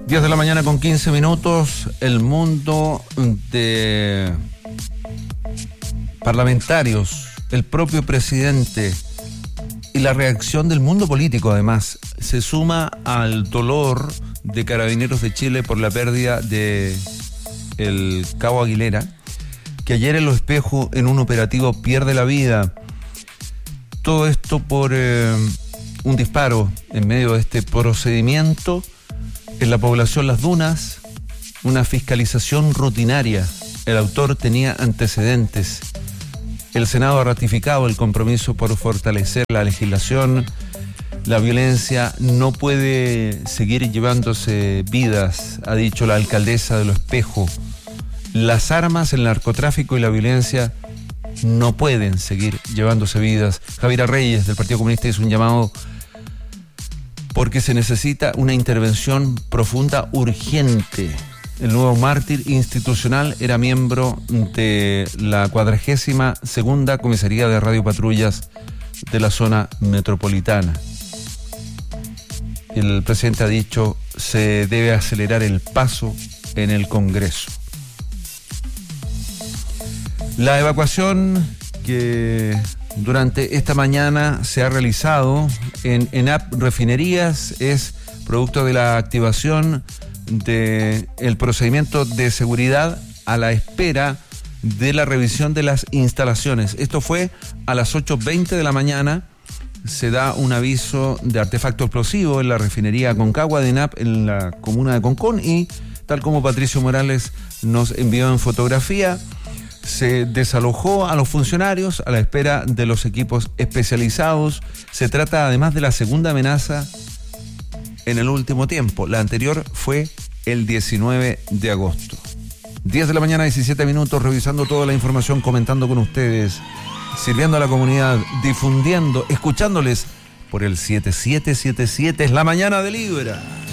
10 de la mañana con 15 minutos, el mundo de parlamentarios, el propio presidente y la reacción del mundo político, además, se suma al dolor de Carabineros de Chile por la pérdida de el cabo Aguilera, que ayer en Los Espejos, en un operativo, pierde la vida. Todo esto por un disparo en medio de este procedimiento en la población Las Dunas, una fiscalización rutinaria. El autor tenía antecedentes. El Senado ha ratificado el compromiso por fortalecer la legislación. La violencia no puede seguir llevándose vidas, ha dicho la alcaldesa de Los Espejos. Las armas, el narcotráfico y la violencia no pueden seguir llevándose vidas. Javiera Reyes, del Partido Comunista, hizo un llamado porque se necesita una intervención profunda, urgente. El nuevo mártir institucional era miembro de la 42ª Comisaría de Radiopatrullas de la zona metropolitana. El presidente ha dicho se debe acelerar el paso en el Congreso. La evacuación que durante esta mañana se ha realizado en ENAP Refinerías es producto de la activación del procedimiento de seguridad a la espera de la revisión de las instalaciones. Esto fue a las 8:20 de la mañana. Se da un aviso de artefacto explosivo en la refinería Aconcagua de ENAP en la comuna de Concón y, tal como Patricio Morales nos envió en fotografía, se desalojó a los funcionarios a la espera de los equipos especializados. Se trata además de la segunda amenaza en el último tiempo. La anterior fue el 19 de agosto. 10 de la mañana, 17 minutos, revisando toda la información, comentando con ustedes, sirviendo a la comunidad, difundiendo, escuchándoles por el 7777. Es la mañana de Libra.